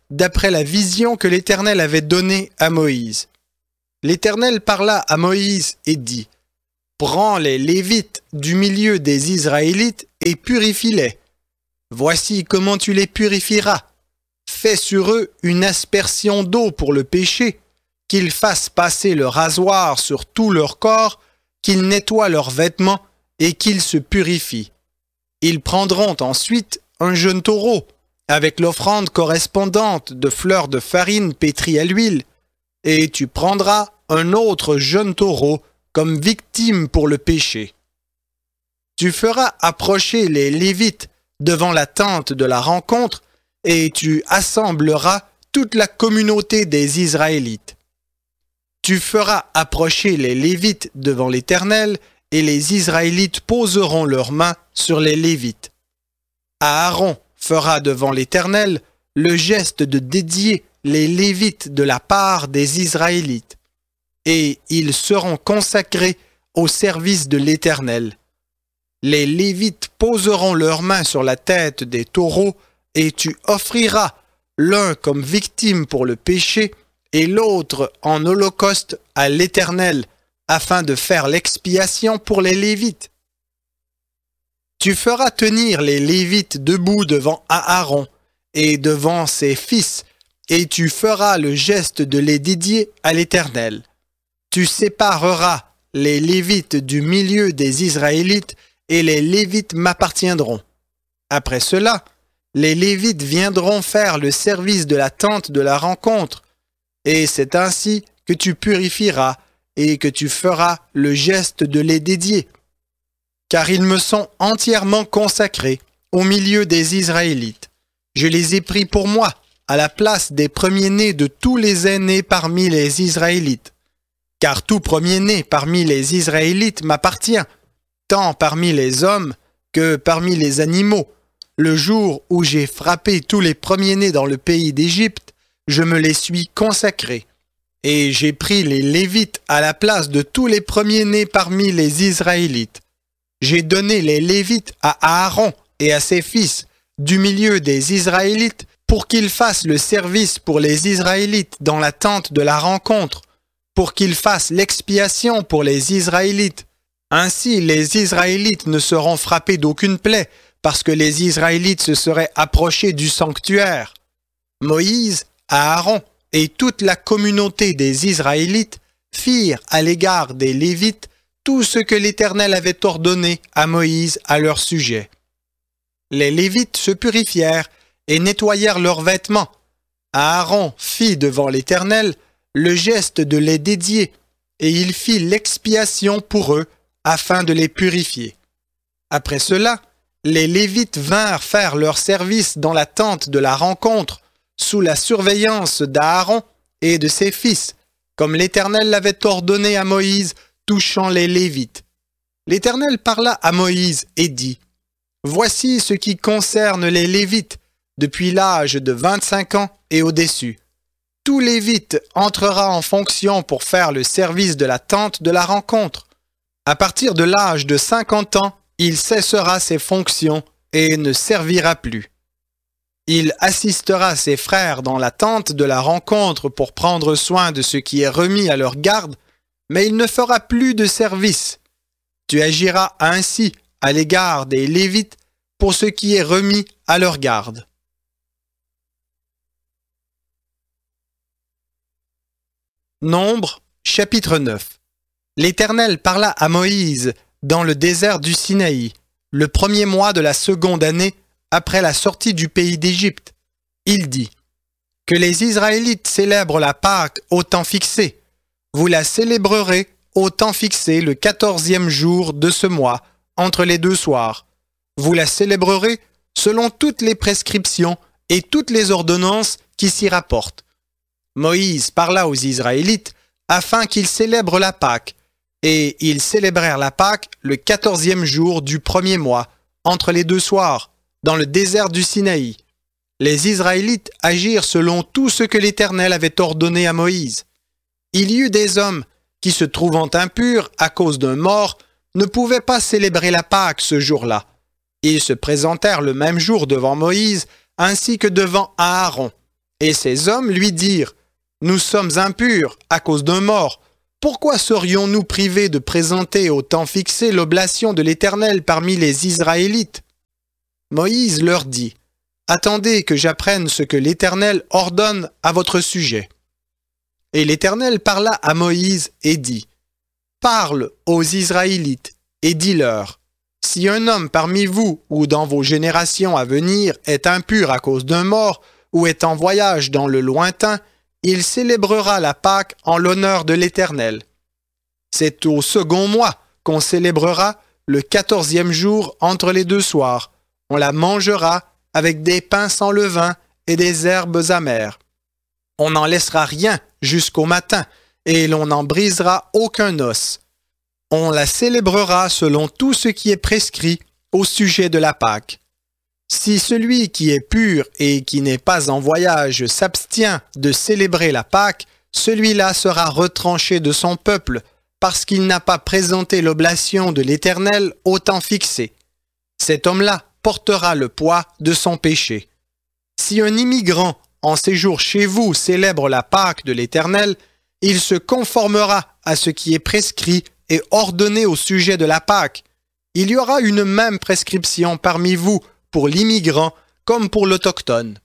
d'après la vision que l'Éternel avait donnée à Moïse. L'Éternel parla à Moïse et dit, « Prends les Lévites du milieu des Israélites et purifie-les. Voici comment tu les purifieras. Fais sur eux une aspersion d'eau pour le péché, qu'ils fassent passer le rasoir sur tout leur corps, qu'ils nettoient leurs vêtements et qu'ils se purifient. Ils prendront ensuite un jeune taureau, avec l'offrande correspondante de fleurs de farine pétrie à l'huile, et tu prendras un autre jeune taureau comme victime pour le péché. Tu feras approcher les Lévites devant la tente de la rencontre, et tu assembleras toute la communauté des Israélites. Tu feras approcher les Lévites devant l'Éternel, et les Israélites poseront leurs mains sur les Lévites. Aaron fera devant l'Éternel le geste de dédier les Lévites de la part des Israélites, et ils seront consacrés au service de l'Éternel. Les Lévites poseront leurs mains sur la tête des taureaux, et tu offriras l'un comme victime pour le péché, et l'autre en holocauste à l'Éternel, afin de faire l'expiation pour les Lévites. Tu feras tenir les Lévites debout devant Aaron et devant ses fils, et tu feras le geste de les dédier à l'Éternel. Tu sépareras les Lévites du milieu des Israélites, et les Lévites m'appartiendront. Après cela, les Lévites viendront faire le service de la tente de la rencontre, et c'est ainsi que tu purifieras et que tu feras le geste de les dédier. Car ils me sont entièrement consacrés au milieu des Israélites. Je les ai pris pour moi, à la place des premiers-nés de tous les aînés parmi les Israélites. Car tout premier-né parmi les Israélites m'appartient, tant parmi les hommes que parmi les animaux. Le jour où j'ai frappé tous les premiers-nés dans le pays d'Égypte, je me les suis consacrés. Et j'ai pris les Lévites à la place de tous les premiers-nés parmi les Israélites. J'ai donné les Lévites à Aaron et à ses fils du milieu des Israélites pour qu'ils fassent le service pour les Israélites dans la tente de la rencontre, pour qu'ils fassent l'expiation pour les Israélites. Ainsi, les Israélites ne seront frappés d'aucune plaie, parce que les Israélites se seraient approchés du sanctuaire. Moïse, Aaron et toute la communauté des Israélites firent à l'égard des Lévites tout ce que l'Éternel avait ordonné à Moïse à leur sujet. Les Lévites se purifièrent et nettoyèrent leurs vêtements. Aaron fit devant l'Éternel le geste de les dédier, et il fit l'expiation pour eux afin de les purifier. Après cela, les Lévites vinrent faire leur service dans la tente de la rencontre, sous la surveillance d'Aaron et de ses fils, comme l'Éternel l'avait ordonné à Moïse touchant les Lévites. L'Éternel parla à Moïse et dit, « Voici ce qui concerne les Lévites, depuis l'âge de vingt-cinq ans et au-dessus. Tout Lévite entrera en fonction pour faire le service de la tente de la rencontre. À partir de l'âge de cinquante ans, il cessera ses fonctions et ne servira plus. Il assistera ses frères dans la tente de la rencontre pour prendre soin de ce qui est remis à leur garde, mais il ne fera plus de service. Tu agiras ainsi à l'égard des Lévites pour ce qui est remis à leur garde. » Nombre, chapitre neuf. L'Éternel parla à Moïse dans le désert du Sinaï, le premier mois de la seconde année après la sortie du pays d'Égypte. Il dit, « Que les Israélites célèbrent la Pâque au temps fixé. Vous la célébrerez au temps fixé le quatorzième jour de ce mois, entre les deux soirs. Vous la célébrerez selon toutes les prescriptions et toutes les ordonnances qui s'y rapportent. » Moïse parla aux Israélites afin qu'ils célèbrent la Pâque, et ils célébrèrent la Pâque le quatorzième jour du premier mois, entre les deux soirs, dans le désert du Sinaï. Les Israélites agirent selon tout ce que l'Éternel avait ordonné à Moïse. Il y eut des hommes qui, se trouvant impurs à cause d'un mort, ne pouvaient pas célébrer la Pâque ce jour-là. Ils se présentèrent le même jour devant Moïse, ainsi que devant Aaron. Et ces hommes lui dirent, « Nous sommes impurs à cause d'un mort. Pourquoi serions-nous privés de présenter au temps fixé l'oblation de l'Éternel parmi les Israélites ?» Moïse leur dit, « Attendez que j'apprenne ce que l'Éternel ordonne à votre sujet. » Et l'Éternel parla à Moïse et dit, « Parle aux Israélites et dis-leur, si un homme parmi vous ou dans vos générations à venir est impur à cause d'un mort ou est en voyage dans le lointain, il célébrera la Pâque en l'honneur de l'Éternel. C'est au second mois qu'on célébrera le quatorzième jour entre les deux soirs. On la mangera avec des pains sans levain et des herbes amères. On n'en laissera rien jusqu'au matin, et l'on n'en brisera aucun os. On la célébrera selon tout ce qui est prescrit au sujet de la Pâque. Si celui qui est pur et qui n'est pas en voyage s'abstient de célébrer la Pâque, celui-là sera retranché de son peuple, parce qu'il n'a pas présenté l'oblation de l'Éternel au temps fixé. Cet homme-là portera le poids de son péché. Si un immigrant en séjour chez vous célèbre la Pâque de l'Éternel, il se conformera à ce qui est prescrit et ordonné au sujet de la Pâque. Il y aura une même prescription parmi vous pour l'immigrant comme pour l'autochtone.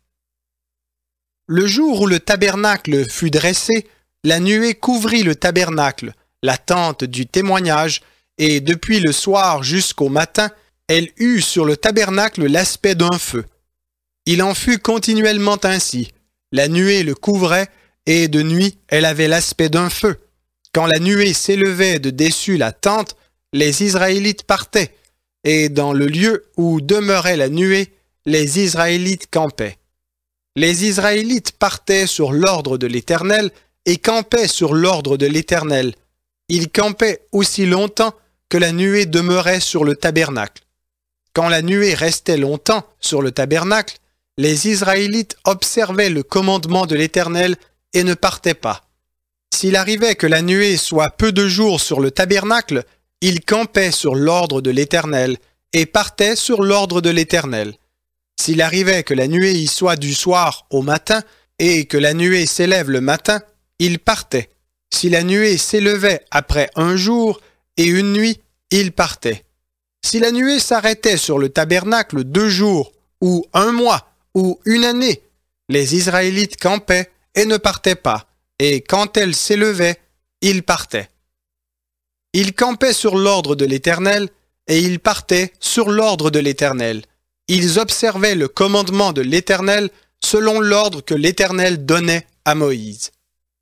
Le jour où le tabernacle fut dressé, la nuée couvrit le tabernacle, la tente du témoignage, et depuis le soir jusqu'au matin, elle eut sur le tabernacle l'aspect d'un feu. Il en fut continuellement ainsi. La nuée le couvrait, et de nuit elle avait l'aspect d'un feu. Quand la nuée s'élevait de dessus la tente, les Israélites partaient, et dans le lieu où demeurait la nuée, les Israélites campaient. Les Israélites partaient sur l'ordre de l'Éternel et campaient sur l'ordre de l'Éternel. Ils campaient aussi longtemps que la nuée demeurait sur le tabernacle. Quand la nuée restait longtemps sur le tabernacle, les Israélites observaient le commandement de l'Éternel et ne partaient pas. S'il arrivait que la nuée soit peu de jours sur le tabernacle, ils campaient sur l'ordre de l'Éternel et partaient sur l'ordre de l'Éternel. S'il arrivait que la nuée y soit du soir au matin et que la nuée s'élève le matin, ils partaient. Si la nuée s'élevait après un jour et une nuit, ils partaient. Si la nuée s'arrêtait sur le tabernacle deux jours, ou un mois, ou une année, les Israélites campaient et ne partaient pas, et quand elle s'élevait, ils partaient. Ils campaient sur l'ordre de l'Éternel, et ils partaient sur l'ordre de l'Éternel. Ils observaient le commandement de l'Éternel selon l'ordre que l'Éternel donnait à Moïse.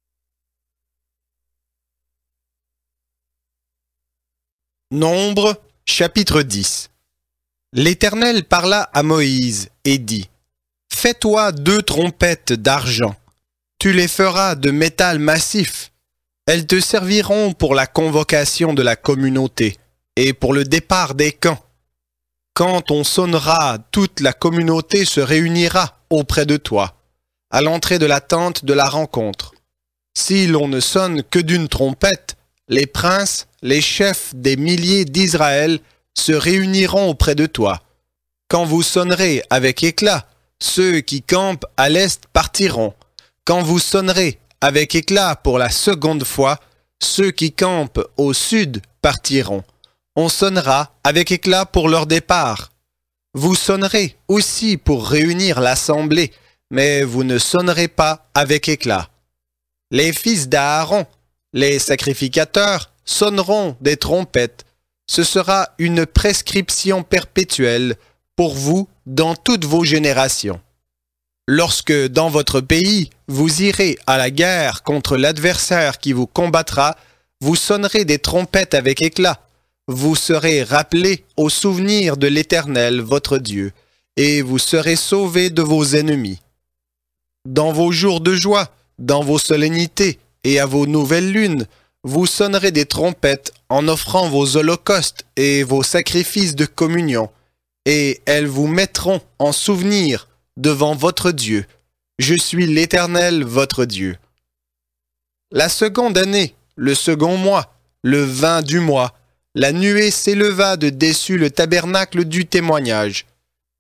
Nombre, chapitre dix. L'Éternel parla à Moïse et dit, « Fais-toi deux trompettes d'argent. Tu les feras de métal massif. Elles te serviront pour la convocation de la communauté et pour le départ des camps. Quand on sonnera, toute la communauté se réunira auprès de toi, à l'entrée de la tente de la rencontre. Si l'on ne sonne que d'une trompette, les princes, les chefs des milliers d'Israël se réuniront auprès de toi. Quand vous sonnerez avec éclat, ceux qui campent à l'est partiront. Quand vous sonnerez avec éclat pour la seconde fois, ceux qui campent au sud partiront. On sonnera avec éclat pour leur départ. Vous sonnerez aussi pour réunir l'assemblée, mais vous ne sonnerez pas avec éclat. Les fils d'Aaron, les sacrificateurs, sonneront des trompettes. Ce sera une prescription perpétuelle pour vous dans toutes vos générations. Lorsque dans votre pays vous irez à la guerre contre l'adversaire qui vous combattra, vous sonnerez des trompettes avec éclat. Vous serez rappelés au souvenir de l'Éternel, votre Dieu, et vous serez sauvés de vos ennemis. Dans vos jours de joie, dans vos solennités et à vos nouvelles lunes, vous sonnerez des trompettes en offrant vos holocaustes et vos sacrifices de communion, et elles vous mettront en souvenir devant votre Dieu. Je suis l'Éternel, votre Dieu. La seconde année, le second mois, le vingt du mois, la nuée s'éleva de dessus le tabernacle du témoignage.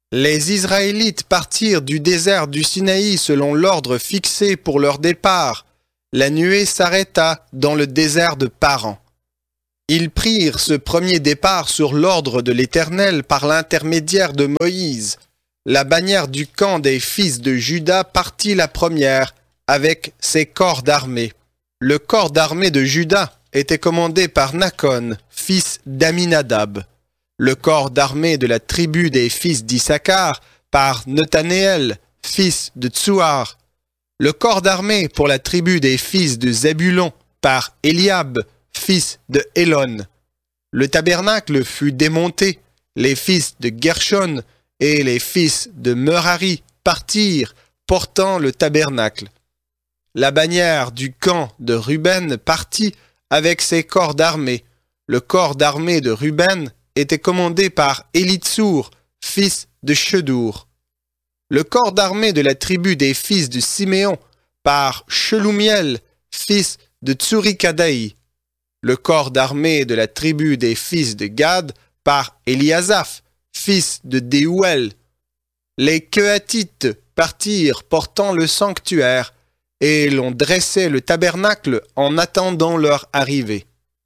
Les Israélites partirent du désert du Sinaï selon l'ordre fixé pour leur départ. La nuée s'arrêta dans le désert de Paran. Ils prirent ce premier départ sur l'ordre de l'Éternel par l'intermédiaire de Moïse. La bannière du camp des fils de Juda partit la première avec ses corps d'armée. Le corps d'armée de Juda était commandé par Nakon, fils d'Aminadab. Le corps d'armée de la tribu des fils d'Issachar par Nethanéel, fils de Tsuar. Le corps d'armée pour la tribu des fils de Zébulon par Eliab, fils de Hélon. Le tabernacle fut démonté. Les fils de Gershon et les fils de Merari partirent, portant le tabernacle. La bannière du camp de Ruben partit avec ses corps d'armée. Le corps d'armée de Ruben était commandé par Élitsour, fils de Shedour. Le corps d'armée de la tribu des fils de Siméon par Shelumiel, fils de Tsurikadaï. Le corps d'armée de la tribu des fils de Gad par Eliasaph, fils de Déouel. Les Kehathites partirent portant le sanctuaire, et l'on dressait le tabernacle en attendant leur arrivée.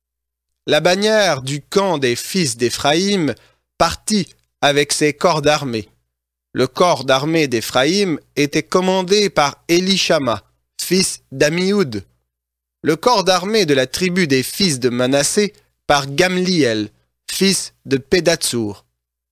La bannière du camp des fils d'Éphraïm partit avec ses corps d'armée. Le corps d'armée d'Éphraïm était commandé par Élishama, fils d'Amioud. Le corps d'armée de la tribu des fils de Manassé par Gamliel, fils de Pédatsour.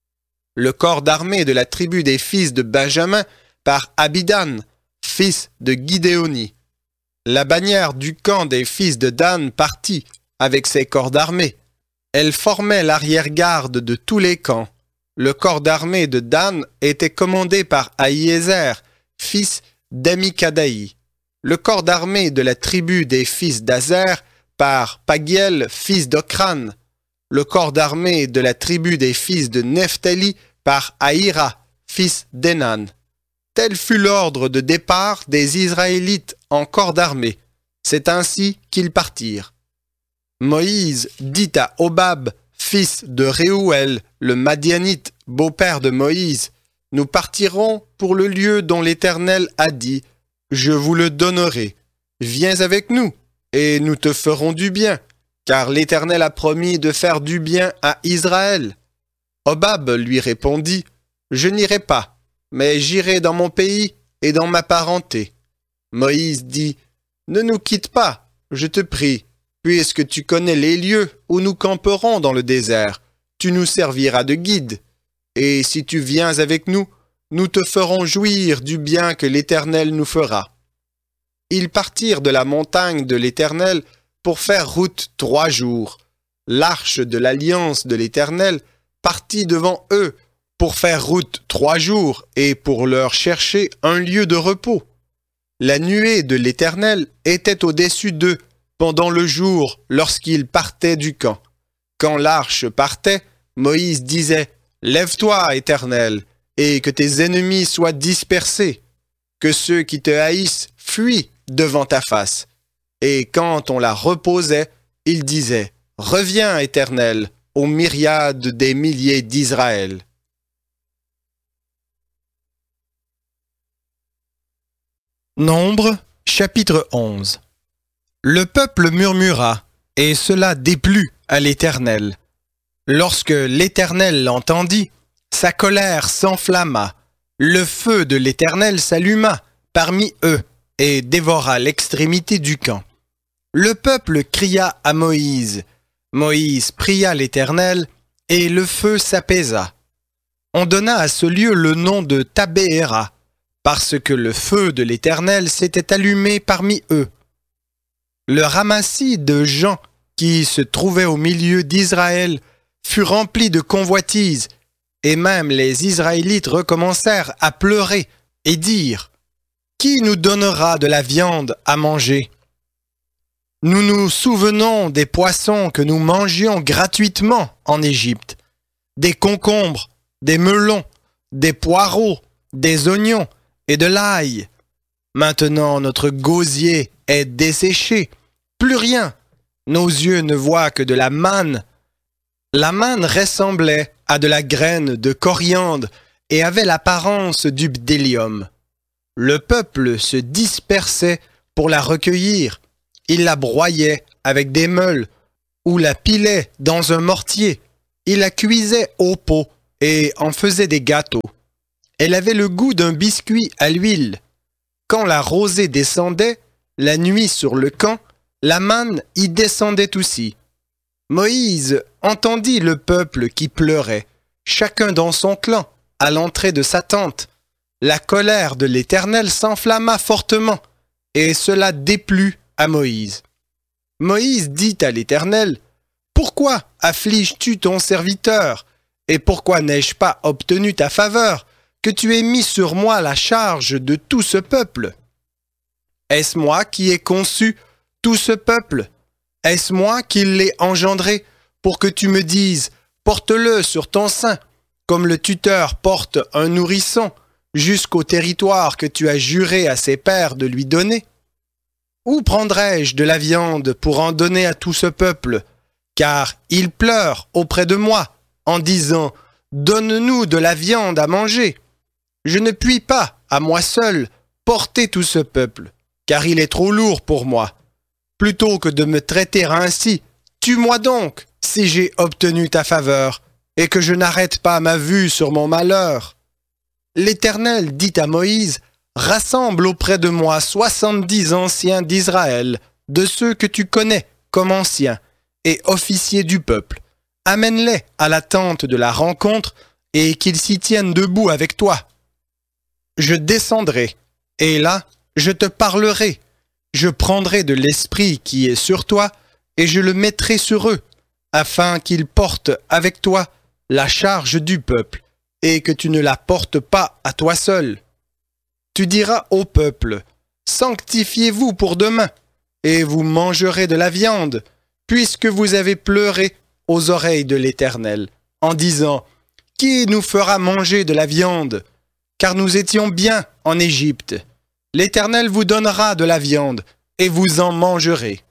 Le corps d'armée de la tribu des fils de Benjamin par Abidan, fils de Gidéoni. La bannière du camp des fils de Dan partit avec ses corps d'armée. Elle formait l'arrière-garde de tous les camps. Le corps d'armée de Dan était commandé par Ahiézer, fils d'Amicadaï. Le corps d'armée de la tribu des fils d'Azer par Pagiel, fils d'Ocran. Le corps d'armée de la tribu des fils de Nephtali par Ahira, fils d'Enan. Tel fut l'ordre de départ des Israélites en corps d'armée. C'est ainsi qu'ils partirent. Moïse dit à Hobab, fils de Réouel, le Madianite, beau-père de Moïse, « Nous partirons pour le lieu dont l'Éternel a dit, « Je vous le donnerai. Viens avec nous, et nous te ferons du bien, car l'Éternel a promis de faire du bien à Israël. » Hobab lui répondit, « Je n'irai pas, mais j'irai dans mon pays et dans ma parenté. » Moïse dit, « Ne nous quitte pas, je te prie, puisque tu connais les lieux où nous camperons dans le désert. Tu nous serviras de guide. Et si tu viens avec nous, nous te ferons jouir du bien que l'Éternel nous fera. » Ils partirent de la montagne de l'Éternel pour faire route trois jours. L'arche de l'alliance de l'Éternel partit devant eux pour faire route trois jours et pour leur chercher un lieu de repos. La nuée de l'Éternel était au-dessus d'eux pendant le jour lorsqu'ils partaient du camp. Quand l'arche partait, Moïse disait « Lève-toi, Éternel, et que tes ennemis soient dispersés, que ceux qui te haïssent fuient devant ta face. » Et quand on la reposait, il disait « Reviens, Éternel, aux myriades des milliers d'Israël. » Nombre, chapitre onze. Le peuple murmura, et cela déplut à l'Éternel. Lorsque l'Éternel l'entendit, sa colère s'enflamma. Le feu de l'Éternel s'alluma parmi eux et dévora l'extrémité du camp. Le peuple cria à Moïse. Moïse pria l'Éternel, et le feu s'apaisa. On donna à ce lieu le nom de Tabéhéra, parce que le feu de l'Éternel s'était allumé parmi eux. Le ramassis de gens qui se trouvaient au milieu d'Israël fut rempli de convoitise, et même les Israélites recommencèrent à pleurer et dire « Qui nous donnera de la viande à manger ?» Nous nous souvenons des poissons que nous mangions gratuitement en Égypte, des concombres, des melons, des poireaux, des oignons et de l'ail. Maintenant notre gosier est desséché, plus rien. Nos yeux ne voient que de la manne. La manne ressemblait à de la graine de coriandre et avait l'apparence du bdellium. Le peuple se dispersait pour la recueillir. Il la broyait avec des meules ou la pilait dans un mortier. Il la cuisait au pot et en faisait des gâteaux. Elle avait le goût d'un biscuit à l'huile. Quand la rosée descendait, la nuit sur le camp, la manne y descendait aussi. Moïse entendit le peuple qui pleurait, chacun dans son clan, à l'entrée de sa tente. La colère de l'Éternel s'enflamma fortement, et cela déplut à Moïse. Moïse dit à l'Éternel, « Pourquoi affliges-tu ton serviteur? Et pourquoi n'ai-je pas obtenu ta faveur, que tu aies mis sur moi la charge de tout ce peuple? Est-ce moi qui ai conçu tout ce peuple? Est-ce moi qui l'ai engendré pour que tu me dises, porte-le sur ton sein, comme le tuteur porte un nourrisson, jusqu'au territoire que tu as juré à ses pères de lui donner? Où prendrai-je de la viande pour en donner à tout ce peuple? Car ils pleurent auprès de moi, en disant, donne-nous de la viande à manger. Je ne puis pas, à moi seul, porter tout ce peuple, car il est trop lourd pour moi. Plutôt que de me traiter ainsi, tue-moi donc, si j'ai obtenu ta faveur, et que je n'arrête pas ma vue sur mon malheur. L'Éternel dit à Moïse, rassemble auprès de moi soixante-dix anciens d'Israël, de ceux que tu connais comme anciens, et officiers du peuple. Amène-les à la tente de la rencontre, et qu'ils s'y tiennent debout avec toi. Je descendrai, et là, je te parlerai. Je prendrai de l'esprit qui est sur toi, et je le mettrai sur eux, afin qu'ils portent avec toi la charge du peuple, et que tu ne la portes pas à toi seul. Tu diras au peuple, sanctifiez-vous pour demain, et vous mangerez de la viande, puisque vous avez pleuré aux oreilles de l'Éternel, en disant, qui nous fera manger de la viande? Car nous étions bien en Égypte. L'Éternel vous donnera de la viande, et vous en mangerez.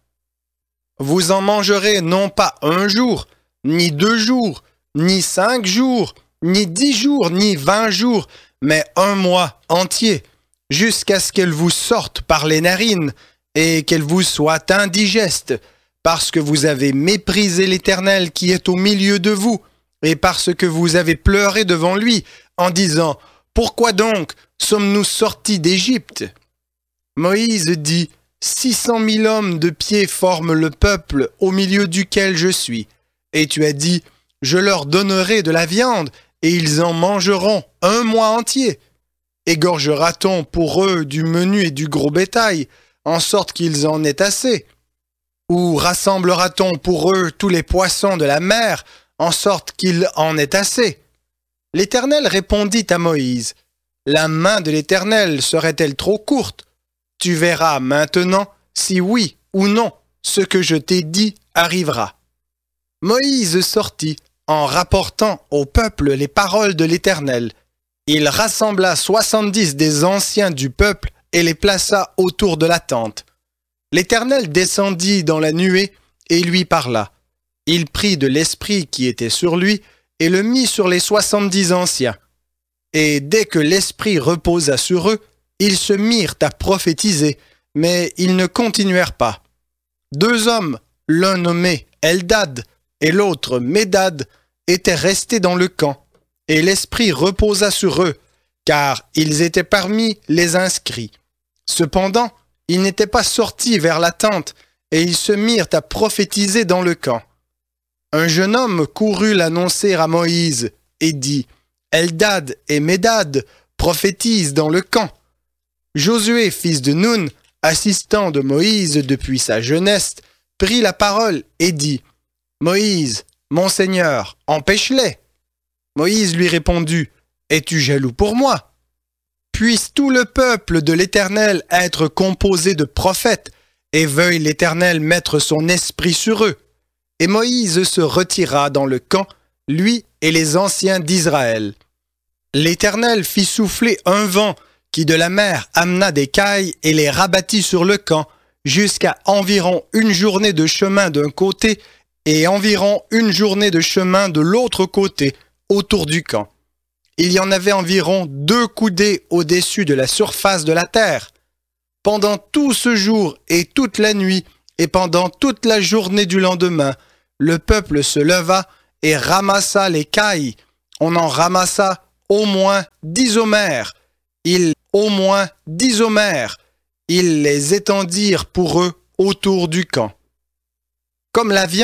Vous en mangerez non pas un jour, ni deux jours, ni cinq jours, ni dix jours, ni vingt jours, mais un mois entier, jusqu'à ce qu'elle vous sorte par les narines, et qu'elle vous soit indigeste, parce que vous avez méprisé l'Éternel qui est au milieu de vous, et parce que vous avez pleuré devant lui, en disant, « Pourquoi donc sommes-nous sortis d'Égypte ?» Moïse dit, « Six cent mille hommes de pied forment le peuple au milieu duquel je suis. » Et tu as dit, « Je leur donnerai de la viande, et ils en mangeront un mois entier. » Égorgera-t-on pour eux du menu et du gros bétail, en sorte qu'ils en aient assez? Ou rassemblera-t-on pour eux tous les poissons de la mer, en sorte qu'il en aient assez? L'Éternel répondit à Moïse, « La main de l'Éternel serait-elle trop courte? Tu verras maintenant si oui ou non ce que je t'ai dit arrivera. » Moïse sortit en rapportant au peuple les paroles de l'Éternel. Il rassembla soixante-dix des anciens du peuple et les plaça autour de la tente. L'Éternel descendit dans la nuée et lui parla. Il prit de l'esprit qui était sur lui et le mit sur les soixante-dix anciens. Et dès que l'esprit reposa sur eux, ils se mirent à prophétiser, mais ils ne continuèrent pas. Deux hommes, l'un nommé Eldad et l'autre Médad, étaient restés dans le camp, et l'esprit reposa sur eux, car ils étaient parmi les inscrits. Cependant, ils n'étaient pas sortis vers la tente, et ils se mirent à prophétiser dans le camp. Un jeune homme courut l'annoncer à Moïse, et dit, « Eldad et Médad prophétisent dans le camp. » Josué, fils de Nun, assistant de Moïse depuis sa jeunesse, prit la parole et dit, « Moïse, mon Seigneur, empêche-les. » Moïse lui répondit, « Es-tu jaloux pour moi? Puisse tout le peuple de l'Éternel être composé de prophètes, et veuille l'Éternel mettre son esprit sur eux. » Et Moïse se retira dans le camp, lui et les anciens d'Israël. L'Éternel fit souffler un vent qui de la mer amena des cailles et les rabattit sur le camp, jusqu'à environ une journée de chemin d'un côté et environ une journée de chemin de l'autre côté, autour du camp. Il y en avait environ deux coudées au-dessus de la surface de la terre. Pendant tout ce jour et toute la nuit, et pendant toute la journée du lendemain, le peuple se leva et ramassa les cailles. On en ramassa au moins dix homères. Ils, au moins dix homères. Ils les étendirent pour eux autour du camp. Comme la viande